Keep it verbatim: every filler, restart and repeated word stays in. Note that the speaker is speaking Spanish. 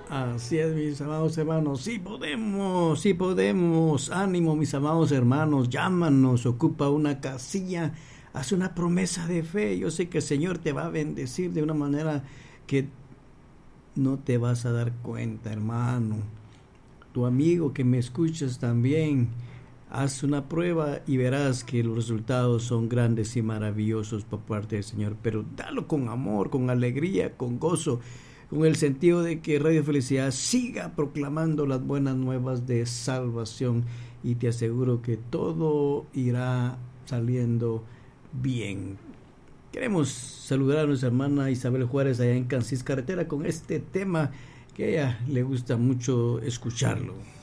Así es, mis amados hermanos, sí podemos, sí podemos. Ánimo, mis amados hermanos, llámanos, ocupa una casilla, haz una promesa de fe. Yo sé que el Señor te va a bendecir de una manera que no te vas a dar cuenta, hermano. Tu amigo que me escuchas también, haz una prueba y verás que los resultados son grandes y maravillosos por parte del Señor. Pero dalo con amor, con alegría, con gozo, con el sentido de que Radio Felicidad siga proclamando las buenas nuevas de salvación, y te aseguro que todo irá saliendo bien. Queremos saludar a nuestra hermana Isabel Juárez allá en Cansis Carretera con este tema que a ella le gusta mucho escucharlo.